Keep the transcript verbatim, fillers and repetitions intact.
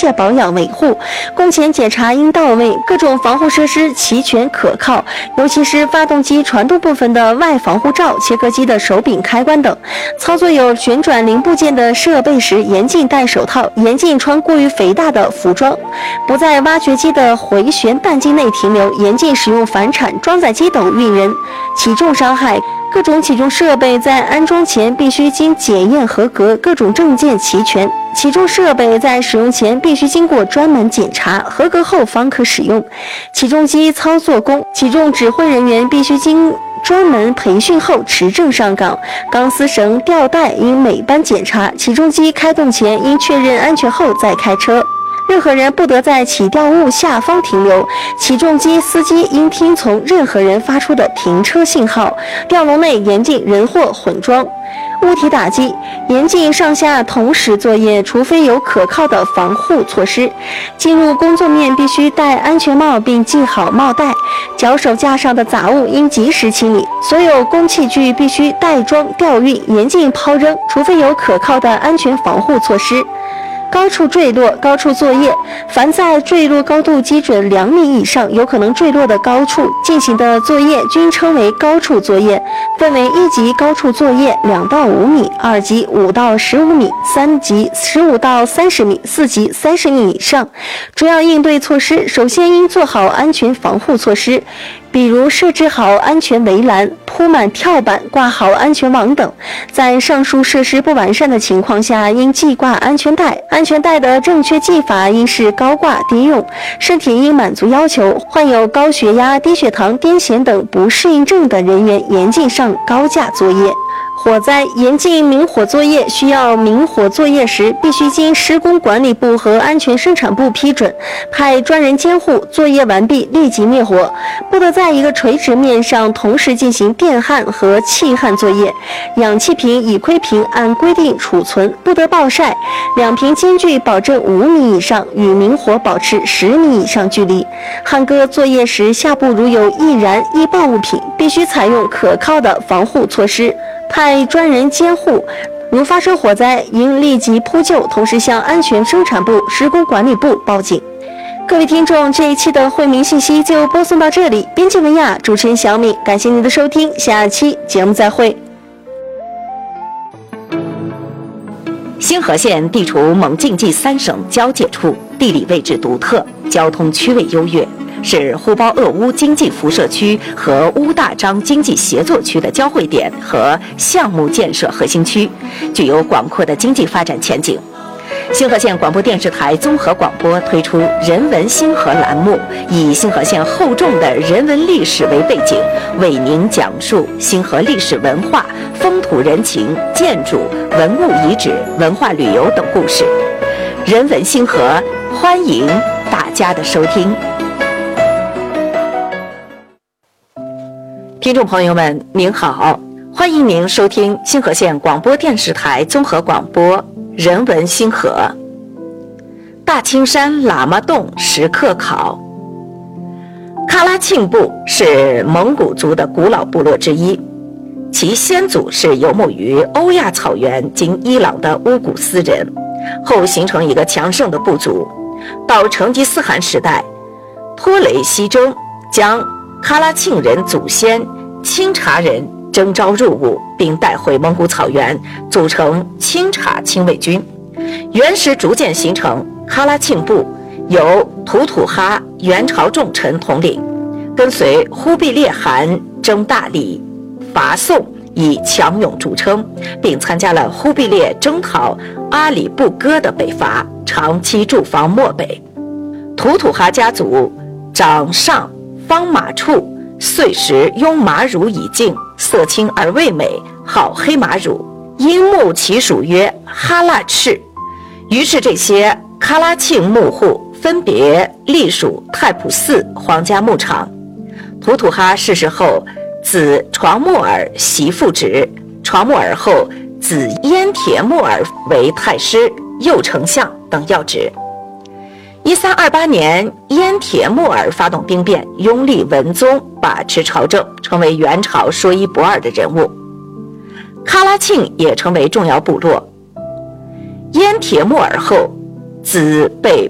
切保养维护，工前检查应到位，各种防护设施齐全可靠，尤其是发动机传动部分的外防护罩、切割机的手柄开关等。操作有旋转零部件的设备时，严禁戴手套，严禁穿过于肥大的服装，不在挖掘机的回旋半径内停留，严禁使用反铲、装载机等运人，起重伤害。各种起重设备在安装前必须经检验合格，各种证件齐全。起重设备在使用前必须经过专门检查，合格后方可使用。起重机操作工、起重指挥人员必须经专门培训后持证上岗，钢丝绳、吊带应每班检查，起重机开动前应确认安全后再开车。任何人不得在起吊物下方停留，起重机司机应听从任何人发出的停车信号。吊笼内严禁人货混装。物体打击严禁上下同时作业，除非有可靠的防护措施。进入工作面必须戴安全帽并系好帽带，脚手架上的杂物应及时清理。所有工器具必须带装吊运，严禁抛扔，除非有可靠的安全防护措施。高处坠落、高处作业，凡在坠落高度基准两米以上有可能坠落的高处进行的作业均称为高处作业，分为一级高处作业两到五米，二级五到十五米，三级十五到三十米，四级三十米以上。主要应对措施，首先应做好安全防护措施，比如设置好安全围栏、铺满跳板、挂好安全网等。在上述设施不完善的情况下，应系挂安全带。安全带的正确系法应是高挂低用，身体应满足要求。患有高血压、低血糖、癫痫等不适应症的人员严禁上高架作业。火灾严禁明火作业，需要明火作业时必须经施工管理部和安全生产部批准，派专人监护，作业完毕立即灭火，不得在一个垂直面上同时进行电焊和气焊作业。氧气瓶、乙烯瓶按规定储存，不得暴晒，两瓶间距保证五米以上，与明火保持十米以上距离。焊割作业时，下部如有易燃易爆物品，必须采用可靠的防护措施，派专人监护。如发生火灾，应立即扑救，同时向安全生产部、施工管理部报警。各位听众，这一期的惠民信息就播送到这里。编辑文雅，主持人小敏，感谢您的收听，下期节目再会。 星河县地处蒙晋冀三省交界处，地理位置独特，交通区位优越，是呼包鄂乌经济辐射区和乌大章经济协作区的交汇点和项目建设核心区，具有广阔的经济发展前景。星河县广播电视台综合广播推出人文星河栏目，以星河县厚重的人文历史为背景，为您讲述星河历史文化、风土人情、建筑、文物遗址、文化旅游等故事。人文星河，欢迎大家的收听。听众朋友们，您好，欢迎您收听星河县广播电视台综合广播人文星河。大青山喇嘛洞石刻考。喀拉沁部是蒙古族的古老部落之一，其先祖是游牧于欧亚草原今伊朗的乌古斯人，后形成一个强盛的部族。到成吉思汗时代，托雷西征将喀拉沁人祖先钦察人征召入伍，并带回蒙古草原，组成钦察亲卫军。元时逐渐形成喀拉沁部，由吐土哈元朝重臣统领，跟随忽必烈汗征大理、伐宋，以强勇著称，并参加了忽必烈征讨阿里不哥的北伐，长期驻防漠北。吐土哈家族长上方马处，岁时拥马乳以敬，色青而味美，好黑马乳，因牧其属曰哈腊赤。于是这些喀拉沁牧户分别隶属太仆寺皇家牧场。吐土哈逝世后，子床木尔袭父职，床木尔后子燕铁木尔为太师、右丞相等要职。一三二八年，燕铁木尔发动兵变，拥立文宗，把持朝政，成为元朝说一不二的人物。喀拉沁也成为重要部落。燕铁木尔后，子被